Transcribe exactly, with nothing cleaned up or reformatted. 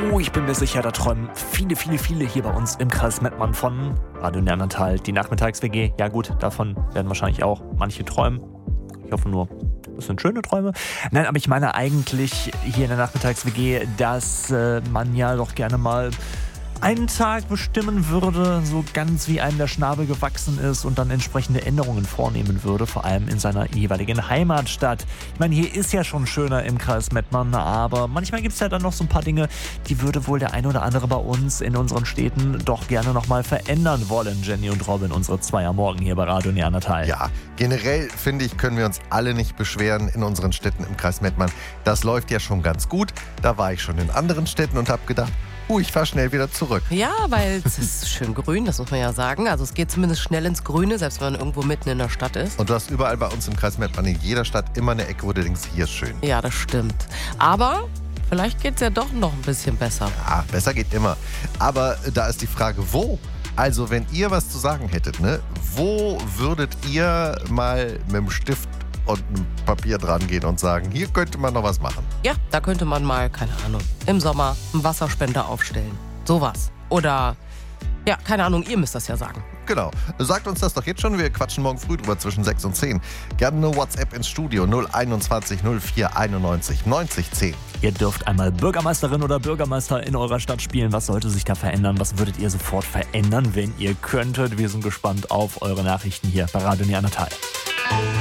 Oh, ich bin mir sicher, da träumen viele, viele, viele hier bei uns im Kreis Mettmann von Radio Neandertal. Die Nachmittags-W G, ja gut, davon werden wahrscheinlich auch manche träumen. Ich hoffe nur, das sind schöne Träume. Nein, aber ich meine eigentlich hier in der Nachmittags-W G, dass äh, man ja doch gerne mal einen Tag bestimmen würde, so ganz wie einem der Schnabel gewachsen ist und dann entsprechende Änderungen vornehmen würde, vor allem in seiner jeweiligen Heimatstadt. Ich meine, hier ist ja schon schöner im Kreis Mettmann, aber manchmal gibt es ja dann noch so ein paar Dinge, die würde wohl der ein oder andere bei uns in unseren Städten doch gerne nochmal verändern wollen. Jenny und Robin, unsere zwei am Morgen hier bei Radio Neandertal. Ja, generell finde ich, können wir uns alle nicht beschweren in unseren Städten im Kreis Mettmann. Das läuft ja schon ganz gut. Da war ich schon in anderen Städten und habe gedacht, Uh, ich fahre schnell wieder zurück. Ja, weil es ist schön grün, das muss man ja sagen. Also es geht zumindest schnell ins Grüne, selbst wenn man irgendwo mitten in der Stadt ist. Und du hast überall bei uns im Kreis Mettmann, in jeder Stadt, immer eine Ecke, wo du denkst, hier ist schön. Ja, das stimmt. Aber vielleicht geht es ja doch noch ein bisschen besser. Ja, besser geht immer. Aber da ist die Frage, wo? Also wenn ihr was zu sagen hättet, ne, wo würdet ihr mal mit dem Stift und einem Papier dran gehen und sagen, hier könnte man noch was machen? Ja, da könnte man mal, keine Ahnung, im Sommer einen Wasserspender aufstellen. Sowas. Oder, ja, keine Ahnung, ihr müsst das ja sagen. Genau. Sagt uns das doch jetzt schon. Wir quatschen morgen früh drüber zwischen sechs und zehn. Gerne eine WhatsApp ins Studio null einundzwanzig null vier einundneunzig neunzig zehn. Ihr dürft einmal Bürgermeisterin oder Bürgermeister in eurer Stadt spielen. Was sollte sich da verändern? Was würdet ihr sofort verändern, wenn ihr könntet? Wir sind gespannt auf eure Nachrichten hier bei Radio Neandertal.